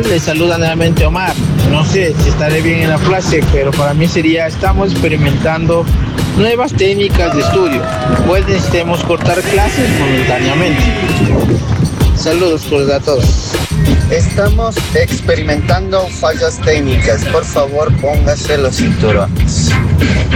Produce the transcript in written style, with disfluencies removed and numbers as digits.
les saluda nuevamente Omar. No sé si estaré bien en la frase, pero para mí sería: estamos experimentando nuevas técnicas de estudio. Pues necesitemos cortar clases momentáneamente. Saludos pues a todos. Estamos experimentando fallas técnicas. Por favor, póngase los cinturones.